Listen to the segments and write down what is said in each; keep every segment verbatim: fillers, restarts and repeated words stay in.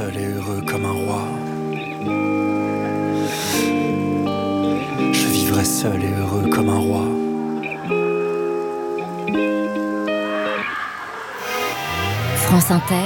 seul et heureux comme un roi. Je vivrai seul et heureux comme un roi. France Inter.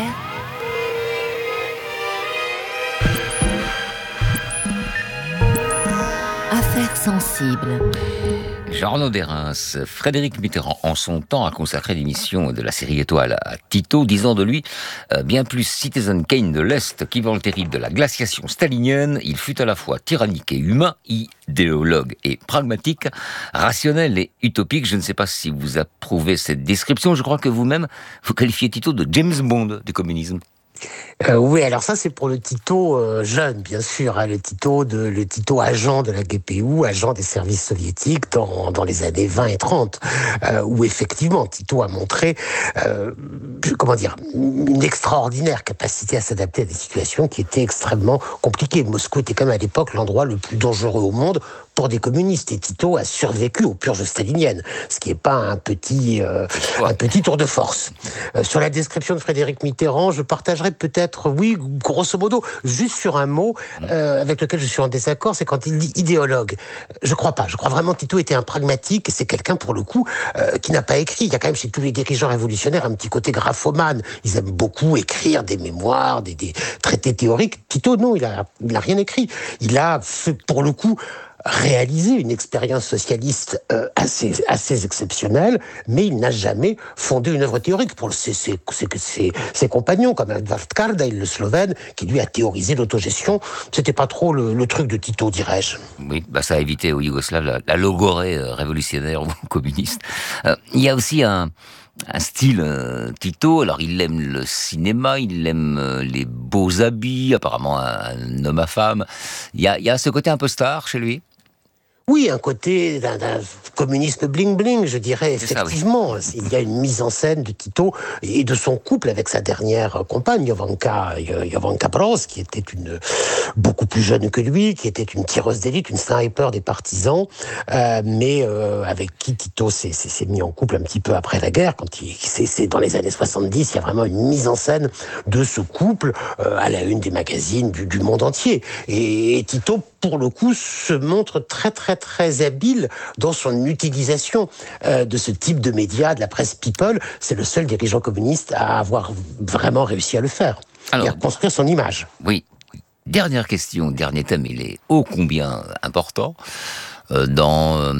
Affaires sensibles. Jean-Arnaud Derrins, Frédéric Mitterrand, en son temps, a consacré l'émission de la série Étoile à Tito, disant de lui euh, bien plus Citizen Kane de l'Est qu'Ivan le Terrible de la glaciation stalinienne. Il fut à la fois tyrannique et humain, idéologue et pragmatique, rationnel et utopique. Je ne sais pas si vous approuvez cette description. Je crois que vous-même, vous qualifiez Tito de James Bond du communisme. Euh, oui, alors ça c'est pour le Tito euh, jeune, bien sûr, hein, le Tito de le Tito agent de la G P U, agent des services soviétiques dans dans les années vingt et trente, euh, où effectivement Tito a montré, euh, comment dire, une extraordinaire capacité à s'adapter à des situations qui étaient extrêmement compliquées. Moscou était quand même à l'époque l'endroit le plus dangereux au monde pour des communistes, et Tito a survécu aux purges staliniennes, ce qui n'est pas un petit euh, un petit tour de force. Euh, sur la description de Frédéric Mitterrand, je partagerai peut-être, oui, grosso modo, juste sur un mot euh, avec lequel je suis en désaccord, c'est quand il dit idéologue. Je crois pas. Je crois vraiment que Tito était un pragmatique, et c'est quelqu'un, pour le coup, euh, qui n'a pas écrit. Il y a quand même chez tous les dirigeants révolutionnaires un petit côté graphomane. Ils aiment beaucoup écrire des mémoires, des, des traités théoriques. Tito, non, il a, il a rien écrit. Il a fait, pour le coup, réalisé une expérience socialiste euh, assez assez exceptionnelle, mais il n'a jamais fondé une œuvre théorique. Pour ses, ses, ses, ses, ses compagnons, comme Edvard Kardelj, le Slovène, qui lui a théorisé l'autogestion, c'était pas trop le, le truc de Tito, dirais-je. Oui, bah ça a évité aux Yougoslaves la, la logorée euh, révolutionnaire ou communiste. Euh, il y a aussi un un style euh, Tito. Alors il aime le cinéma, il aime euh, les beaux habits, apparemment un, un homme à femme. Il y a, il y a ce côté un peu star chez lui. Oui, un côté d'un, d'un communisme bling-bling, je dirais, C'est effectivement. Ça, oui. Il y a une mise en scène de Tito et de son couple avec sa dernière compagne, Jovanka, Jovanka Broz, qui était une beaucoup plus jeune que lui, qui était une tireuse d'élite, une sniper des partisans, euh, mais euh, avec qui Tito s'est, s'est, s'est mis en couple un petit peu après la guerre. Quand il, c'est, c'est dans les années soixante-dix, il y a vraiment une mise en scène de ce couple euh, à la une des magazines du, du monde entier. Et, et Tito, pour le coup, se montre très très très habile dans son utilisation euh, de ce type de médias, de la presse people. C'est le seul dirigeant communiste à avoir vraiment réussi à le faire. Alors, et à construire son image. Oui. Dernière question, dernier thème, il est ô combien important. Euh, dans euh,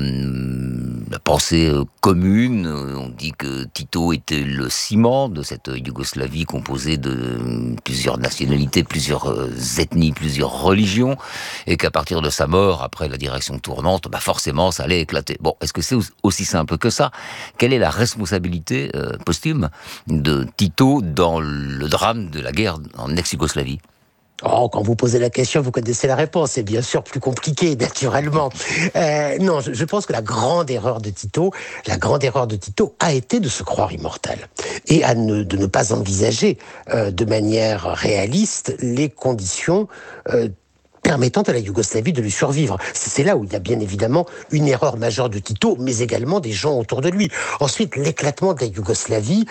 la pensée euh, commune, euh, on dit que Tito était le ciment de cette Yougoslavie composée de euh, plusieurs nationalités, plusieurs euh, ethnies, plusieurs religions, et qu'à partir de sa mort, après la direction tournante, bah forcément ça allait éclater. Bon, est-ce que c'est aussi simple que ça ? Quelle est la responsabilité euh, posthume de Tito dans le drame de la guerre en ex-Yougoslavie ? Oh, quand vous posez la question, vous connaissez la réponse. C'est bien sûr plus compliqué, naturellement. Euh, non, je, je pense que la grande erreur de Tito, la grande erreur de Tito a été de se croire immortel et à ne, de ne pas envisager euh, de manière réaliste les conditions euh, permettant à la Yougoslavie de lui survivre. C'est là où il y a bien évidemment une erreur majeure de Tito, mais également des gens autour de lui. Ensuite, l'éclatement de la Yougoslavie,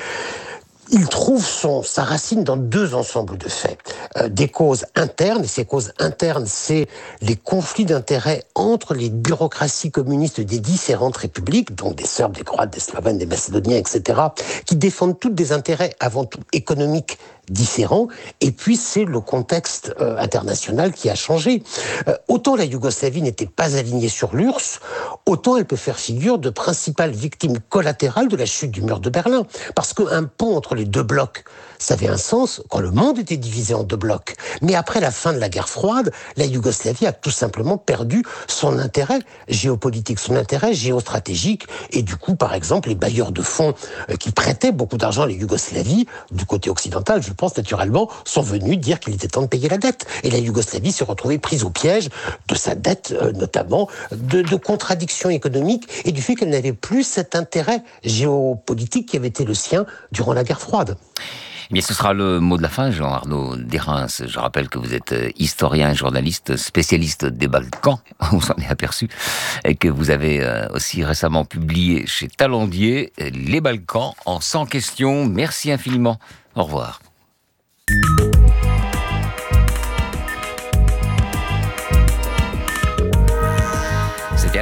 il trouve son, sa racine dans deux ensembles de faits. Euh, des causes internes, et ces causes internes, c'est les conflits d'intérêts entre les bureaucraties communistes des différentes républiques, donc des Serbes, des Croates, des Slovènes, des Macédoniens, et cetera, qui défendent toutes des intérêts avant tout économiques différents, et puis c'est le contexte euh, international qui a changé. Euh, autant la Yougoslavie n'était pas alignée sur l'U R S S, autant elle peut faire figure de principale victime collatérale de la chute du mur de Berlin, parce qu'un pont entre les deux blocs, ça avait un sens quand le monde était divisé en deux blocs. Mais après la fin de la guerre froide, la Yougoslavie a tout simplement perdu son intérêt géopolitique, son intérêt géostratégique, et du coup, par exemple, les bailleurs de fonds euh, qui prêtaient beaucoup d'argent à la Yougoslavie, du côté occidental, je pense naturellement, sont venus dire qu'il était temps de payer la dette. Et la Yougoslavie s'est retrouvée prise au piège de sa dette, euh, notamment, de, de contradictions économiques et du fait qu'elle n'avait plus cet intérêt géopolitique qui avait été le sien durant la guerre froide. Eh bien, ce sera le mot de la fin, Jean-Arnaud Derrins. Je rappelle que vous êtes historien, journaliste, spécialiste des Balkans, on s'en est aperçu, et que vous avez aussi récemment publié chez Talendier Les Balkans en cent questions. Merci infiniment. Au revoir.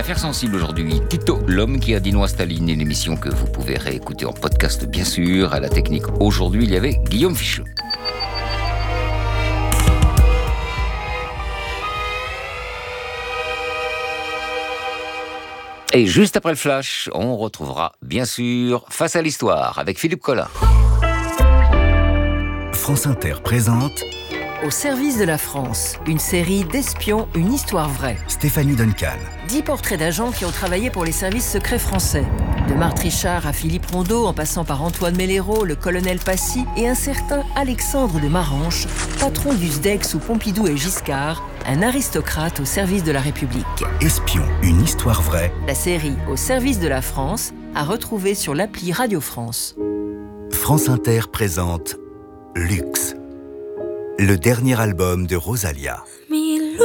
Affaires sensibles aujourd'hui. Tito, l'homme qui a dit non à Staline, une émission que vous pouvez réécouter en podcast, bien sûr. À la technique, aujourd'hui, il y avait Guillaume Ficheux. Et juste après le flash, on retrouvera, bien sûr, Face à l'Histoire, avec Philippe Collin. France Inter présente Au service de la France, une série d'espions, une histoire vraie. Stéphanie Duncan. Dix portraits d'agents qui ont travaillé pour les services secrets français. De Marthe Richard à Philippe Rondeau, en passant par Antoine Mellero, le colonel Passy et un certain Alexandre de Maranche, patron du S D E C sous Pompidou et Giscard, un aristocrate au service de la République. Espion, une histoire vraie. La série Au service de la France à retrouver sur l'appli Radio France. France Inter présente Luxe, le dernier album de Rosalia.